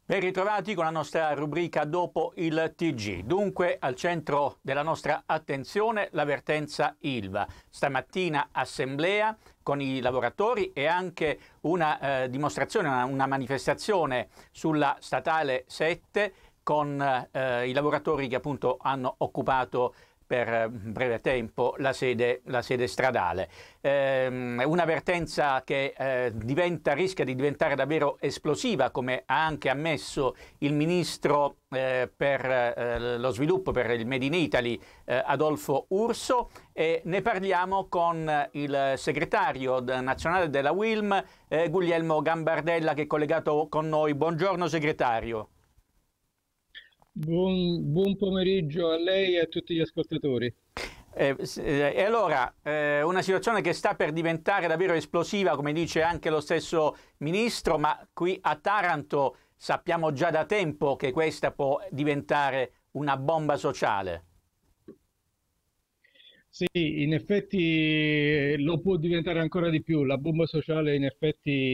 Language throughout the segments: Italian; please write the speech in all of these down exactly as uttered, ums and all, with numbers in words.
Ben ritrovati con la nostra rubrica Dopo il T G. Dunque al centro della nostra attenzione la vertenza Ilva. Stamattina assemblea con i lavoratori e anche una eh, dimostrazione, una, una manifestazione sulla statale sette con eh, i lavoratori che appunto hanno occupato per breve tempo la sede, la sede stradale. Eh, una vertenza che eh, diventa, rischia di diventare davvero esplosiva, come ha anche ammesso il ministro eh, per eh, lo sviluppo, per il Made in Italy, eh, Adolfo Urso, e ne parliamo con il segretario nazionale della U I L M, eh, Guglielmo Gambardella, che è collegato con noi. Buongiorno segretario. Buon, buon pomeriggio a lei e a tutti gli ascoltatori. Eh, e allora, eh, una situazione che sta per diventare davvero esplosiva, come dice anche lo stesso ministro, ma qui a Taranto sappiamo già da tempo che questa può diventare una bomba sociale. Sì, in effetti lo può diventare ancora di più. La bomba sociale in effetti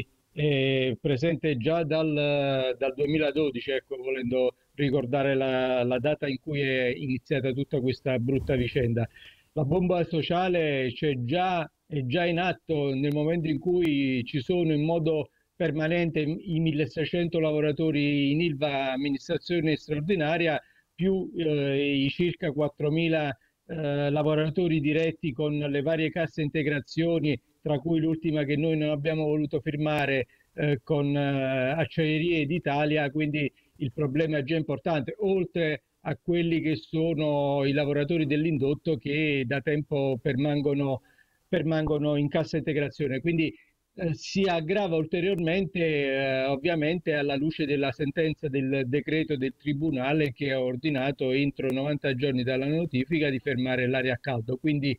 è presente già dal, dal duemiladodici, ecco, volendo ricordare la, la data in cui è iniziata tutta questa brutta vicenda. La bomba sociale c'è già, è già in atto nel momento in cui ci sono in modo permanente i milleseicento lavoratori in Ilva amministrazione straordinaria, più eh, i circa quattromila eh, lavoratori diretti con le varie casse integrazioni, tra cui l'ultima che noi non abbiamo voluto firmare eh, con eh, Acciaierie d'Italia, quindi il problema è già importante, oltre a quelli che sono i lavoratori dell'indotto che da tempo permangono, permangono in cassa integrazione. Quindi eh, si aggrava ulteriormente eh, ovviamente alla luce della sentenza del decreto del Tribunale che ha ordinato entro novanta giorni dalla notifica di fermare l'aria a caldo. Quindi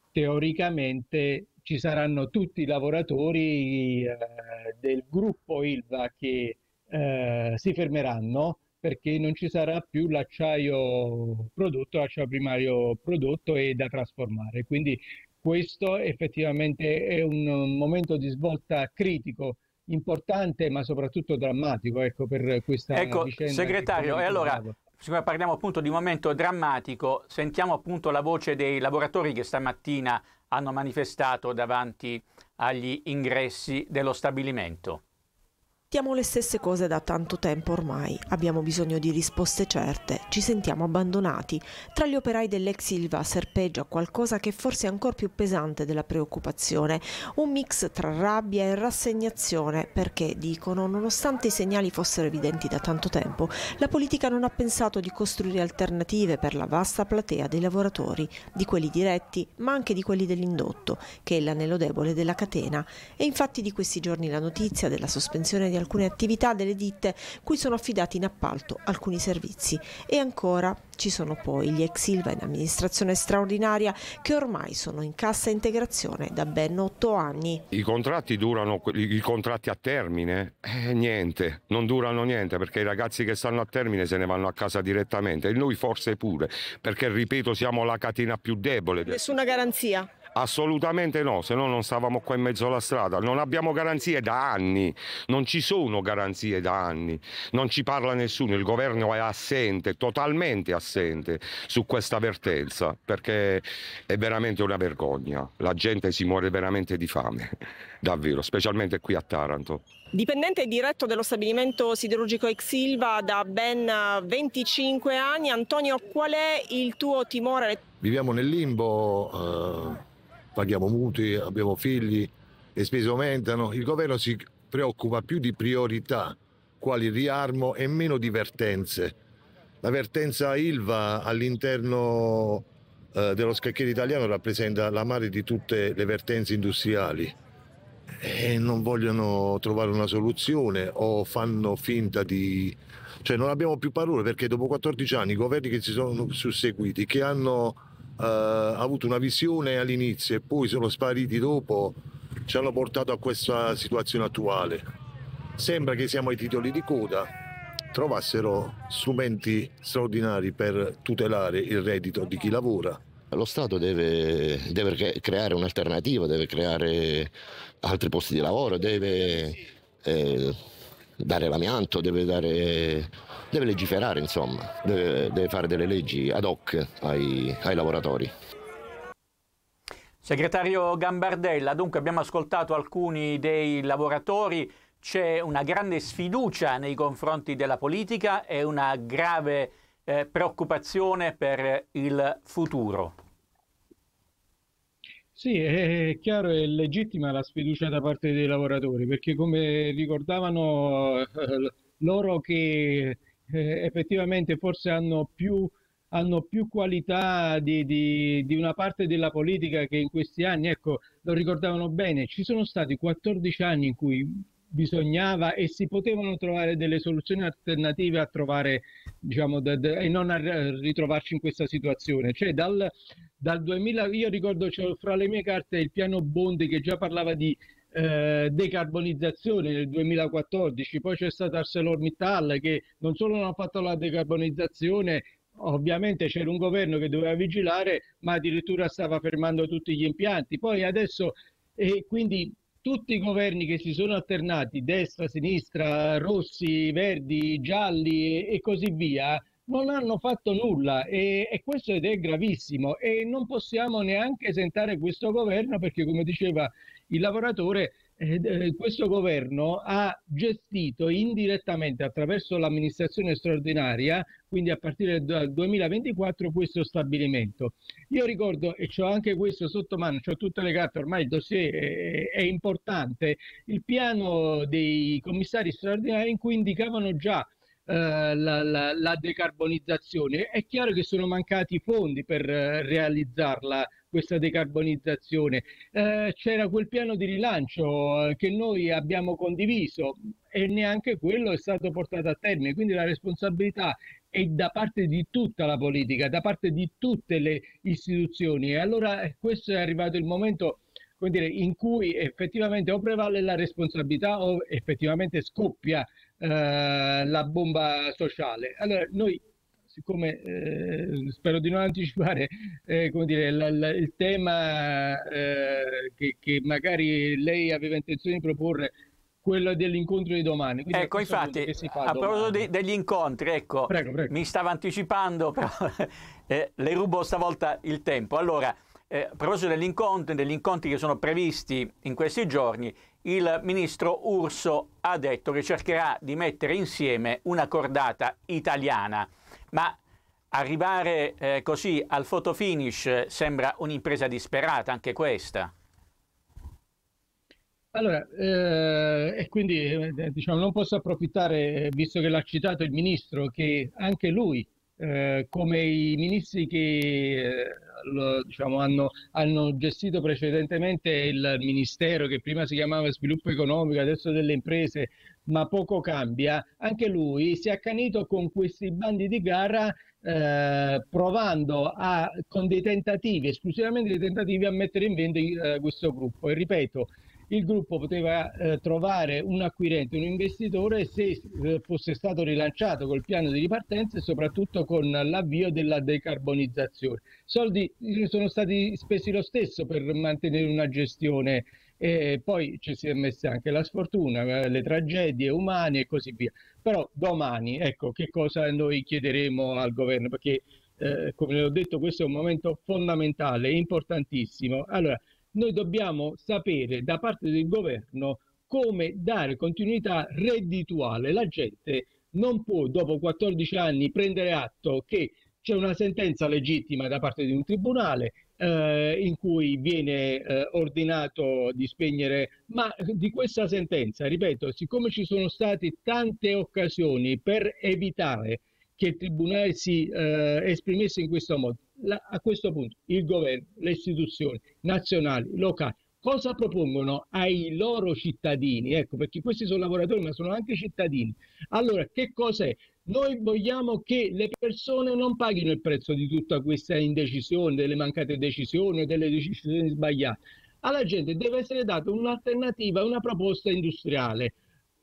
teoricamente ci saranno tutti i lavoratori eh, del gruppo Ilva che eh, si fermeranno perché non ci sarà più l'acciaio prodotto, l'acciaio primario prodotto e da trasformare. Quindi questo effettivamente è un momento di svolta critico, importante ma soprattutto drammatico, ecco, per questa ecco, vicenda. Segretario, e allora, siccome parliamo appunto di un momento drammatico, sentiamo appunto la voce dei lavoratori che stamattina hanno manifestato davanti agli ingressi dello stabilimento. Sentiamo le stesse cose da tanto tempo ormai, abbiamo bisogno di risposte certe, ci sentiamo abbandonati. Tra gli operai dell'ex Ilva serpeggia qualcosa che forse è ancora più pesante della preoccupazione, un mix tra rabbia e rassegnazione, perché, dicono, nonostante i segnali fossero evidenti da tanto tempo, la politica non ha pensato di costruire alternative per la vasta platea dei lavoratori, di quelli diretti, ma anche di quelli dell'indotto, che è l'anello debole della catena. E infatti di questi giorni la notizia della sospensione di alcune attività delle ditte cui sono affidati in appalto alcuni servizi. E ancora ci sono poi gli ex Ilva in amministrazione straordinaria che ormai sono in cassa integrazione da ben otto anni. I contratti durano, i contratti a termine? Eh, niente, non durano niente, perché i ragazzi che stanno a termine se ne vanno a casa direttamente e noi forse pure, perché ripeto siamo la catena più debole. Nessuna garanzia? Assolutamente no, se no non stavamo qua in mezzo alla strada. Non abbiamo garanzie da anni, non ci sono garanzie da anni, non ci parla nessuno, il governo è assente, totalmente assente su questa vertenza, perché è veramente una vergogna, la gente si muore veramente di fame, davvero, specialmente qui a Taranto. Dipendente diretto dello stabilimento siderurgico ex Ilva da ben venticinque anni, Antonio, qual è il tuo timore? Viviamo nel limbo, eh... paghiamo mutui, abbiamo figli, le spese aumentano, il governo si preoccupa più di priorità, quali il riarmo e meno di vertenze. La vertenza Ilva all'interno eh, dello scacchiere italiano rappresenta la madre di tutte le vertenze industriali e non vogliono trovare una soluzione o fanno finta di... cioè non abbiamo più parole, perché dopo quattordici anni i governi che si sono susseguiti, che hanno Uh, avuto una visione all'inizio e poi sono spariti dopo, ci hanno portato a questa situazione attuale. Sembra che siamo ai titoli di coda, trovassero strumenti straordinari per tutelare il reddito di chi lavora. Lo Stato deve, deve creare un'alternativa, deve creare altri posti di lavoro, deve eh, dare l'amianto, deve, dare, deve legiferare, insomma, deve, deve fare delle leggi ad hoc ai, ai lavoratori. Segretario Gambardella, dunque abbiamo ascoltato alcuni dei lavoratori, c'è una grande sfiducia nei confronti della politica e una grave eh, preoccupazione per il futuro. Sì, è chiaro, è legittima la sfiducia da parte dei lavoratori, perché come ricordavano eh, loro che eh, effettivamente forse hanno più, hanno più qualità di, di, di una parte della politica che in questi anni, ecco, lo ricordavano bene, ci sono stati quattordici anni in cui bisognava e si potevano trovare delle soluzioni alternative a trovare, diciamo, da, da, e non a ritrovarci in questa situazione. Cioè dal, dal duemila, io ricordo, c'è fra le mie carte il piano Bondi che già parlava di eh, decarbonizzazione nel duemilaquattordici, poi c'è stata ArcelorMittal che non solo non ha fatto la decarbonizzazione, ovviamente c'era un governo che doveva vigilare, ma addirittura stava fermando tutti gli impianti. Poi adesso, e quindi tutti i governi che si sono alternati, destra, sinistra, rossi, verdi, gialli e, e così via, non hanno fatto nulla e, e questo ed è gravissimo e non possiamo neanche esentare questo governo perché, come diceva il lavoratore, eh, questo governo ha gestito indirettamente attraverso l'amministrazione straordinaria, quindi a partire dal duemilaventiquattro, questo stabilimento. Io ricordo, e c'ho anche questo sotto mano, c'ho tutte le carte, ormai il dossier è, è importante, il piano dei commissari straordinari in cui indicavano già eh, la, la, la decarbonizzazione. È chiaro che sono mancati i fondi per eh, realizzarla, questa decarbonizzazione. Eh, c'era quel piano di rilancio eh, che noi abbiamo condiviso e neanche quello è stato portato a termine, quindi la responsabilità è da parte di tutta la politica, da parte di tutte le istituzioni. E allora eh, questo è arrivato il momento, come dire, in cui effettivamente o prevale la responsabilità o effettivamente scoppia eh, la bomba sociale. Allora noi, siccome eh, spero di non anticipare eh, come dire, la, la, il tema eh, che, che magari lei aveva intenzione di proporre, quello dell'incontro di domani. Quindi ecco, infatti, a proposito de, degli incontri, ecco, prego, prego. Mi stava anticipando, però eh, le rubo stavolta il tempo. Allora, eh, a proposito degli incontri, degli incontri che sono previsti in questi giorni, il ministro Urso ha detto che cercherà di mettere insieme una cordata italiana. Ma arrivare eh, così al photo finish sembra un'impresa disperata, anche questa. Allora, eh, e quindi eh, diciamo, non posso approfittare, visto che l'ha citato il ministro, che anche lui, eh, come i ministri che eh, lo, diciamo, hanno, hanno gestito precedentemente il ministero, che prima si chiamava Sviluppo Economico, adesso delle imprese, ma poco cambia, anche lui si è accanito con questi bandi di gara, eh, provando a, con dei tentativi, esclusivamente dei tentativi, a mettere in venda eh, questo gruppo. E ripeto, il gruppo poteva eh, trovare un acquirente, un investitore, se eh, fosse stato rilanciato col piano di ripartenza e soprattutto con l'avvio della decarbonizzazione. Soldi sono stati spesi lo stesso per mantenere una gestione. E poi ci si è messa anche la sfortuna, le tragedie umane e così via. Però domani, ecco, che cosa noi chiederemo al governo? Perché, eh, come ho detto, questo è un momento fondamentale, importantissimo. Allora, noi dobbiamo sapere da parte del governo come dare continuità reddituale. La gente non può, dopo quattordici anni, prendere atto che c'è una sentenza legittima da parte di un tribunale, Eh, in cui viene eh, ordinato di spegnere, ma di questa sentenza, ripeto, siccome ci sono state tante occasioni per evitare che il tribunale si eh, esprimesse in questo modo, la, a questo punto il governo, le istituzioni nazionali, locali, cosa propongono ai loro cittadini? Ecco, perché questi sono lavoratori ma sono anche cittadini. Allora, che cos'è? Noi vogliamo che le persone non paghino il prezzo di tutta questa indecisione, delle mancate decisioni o delle decisioni sbagliate. Alla gente deve essere data un'alternativa, una proposta industriale,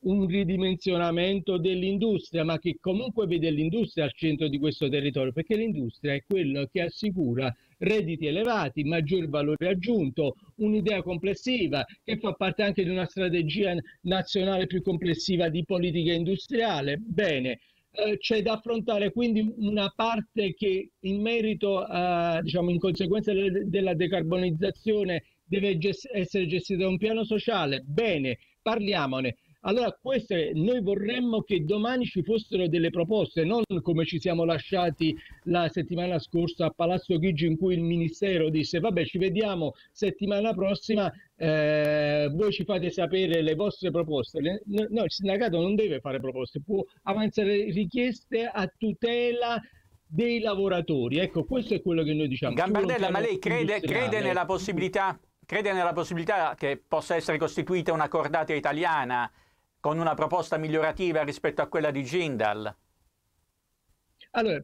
un ridimensionamento dell'industria, ma che comunque vede l'industria al centro di questo territorio, perché l'industria è quello che assicura redditi elevati, maggior valore aggiunto, un'idea complessiva che fa parte anche di una strategia nazionale più complessiva di politica industriale. Bene, eh, c'è da affrontare quindi una parte che in merito a, diciamo, in conseguenza de- della decarbonizzazione deve gest- essere gestita da un piano sociale. Bene, parliamone. Allora, queste, noi vorremmo che domani ci fossero delle proposte, non come ci siamo lasciati la settimana scorsa a Palazzo Chigi, in cui il Ministero disse vabbè, ci vediamo settimana prossima, eh, voi ci fate sapere le vostre proposte. Le, no, il sindacato non deve fare proposte, può avanzare richieste a tutela dei lavoratori. Ecco, questo è quello che noi diciamo. Gambardella, ma lei crede, crede nella possibilità, crede nella possibilità che possa essere costituita una cordata italiana con una proposta migliorativa rispetto a quella di Jindal? Allora,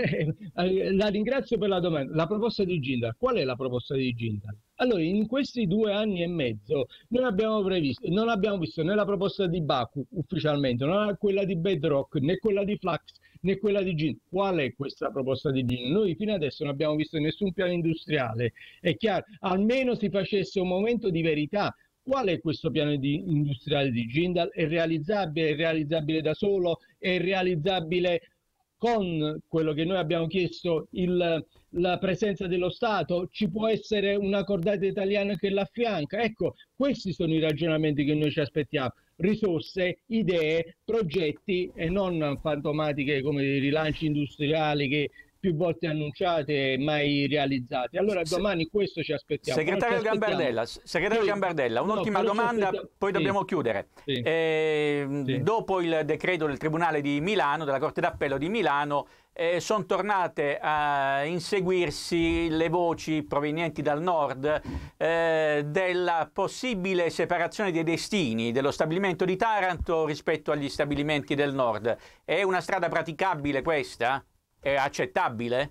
la ringrazio per la domanda. La proposta di Jindal, qual è la proposta di Jindal? Allora, in questi due anni e mezzo non abbiamo previsto, non abbiamo visto né la proposta di Baku ufficialmente, né quella di Bedrock, né quella di Flax, né quella di Jindal. Qual è questa proposta di Jindal? Noi fino adesso non abbiamo visto nessun piano industriale. È chiaro, almeno si facesse un momento di verità. Qual è questo piano di industriale di Jindal? È realizzabile? È realizzabile da solo? È realizzabile con quello che noi abbiamo chiesto, il, la presenza dello Stato? Ci può essere una cordata italiana che l'affianca? Ecco, questi sono i ragionamenti che noi ci aspettiamo. Risorse, idee, progetti e non fantomatiche come i rilanci industriali che più volte annunciate e mai realizzate. Allora domani questo ci aspettiamo. Segretario ci aspettiamo. Gambardella, segretario Poi, Gambardella, un'ultima no, domanda, poi sì, dobbiamo chiudere. Sì, eh, sì. Dopo il decreto del Tribunale di Milano, della Corte d'Appello di Milano, eh, sono tornate a inseguirsi le voci provenienti dal nord eh, della possibile separazione dei destini dello stabilimento di Taranto rispetto agli stabilimenti del nord. È una strada praticabile questa? È accettabile?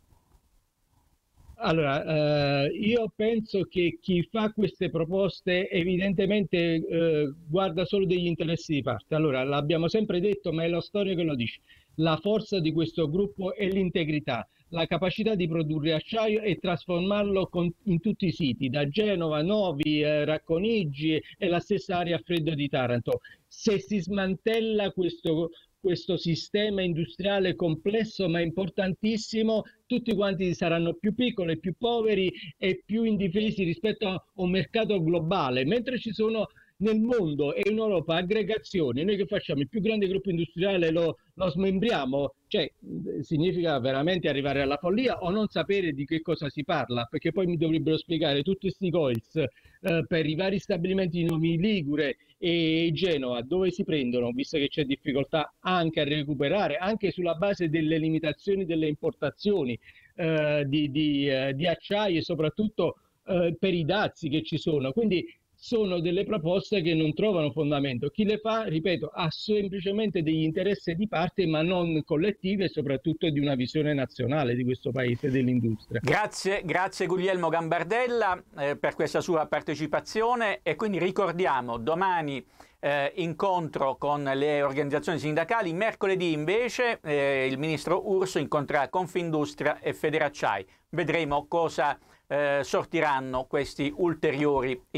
Allora, eh, io penso che chi fa queste proposte evidentemente eh, guarda solo degli interessi di parte. Allora, l'abbiamo sempre detto, ma è la storia che lo dice. La forza di questo gruppo è l'integrità, la capacità di produrre acciaio e trasformarlo con, in tutti i siti, da Genova, Novi, eh, Racconigi e la stessa area a freddo di Taranto. Se si smantella questo questo sistema industriale complesso ma importantissimo, tutti quanti saranno più piccoli, più poveri e più indifesi rispetto a un mercato globale, mentre ci sono nel mondo e in Europa aggregazioni. Noi che facciamo? Il più grande gruppo industriale lo, lo smembriamo? Cioè, significa veramente arrivare alla follia o non sapere di che cosa si parla, perché poi mi dovrebbero spiegare tutti questi coils eh, per i vari stabilimenti di Novi Ligure e Genova, dove si prendono, visto che c'è difficoltà anche a recuperare, anche sulla base delle limitazioni delle importazioni eh, di, di, eh, di acciaio e soprattutto eh, per i dazi che ci sono. Quindi sono delle proposte che non trovano fondamento. Chi le fa, ripeto, ha semplicemente degli interessi di parte ma non collettivi e soprattutto di una visione nazionale di questo paese, dell'industria. Grazie, grazie Guglielmo Gambardella eh, per questa sua partecipazione e quindi ricordiamo domani eh, incontro con le organizzazioni sindacali, mercoledì invece eh, il ministro Urso incontrerà Confindustria e Federacciai. Vedremo cosa eh, sortiranno questi ulteriori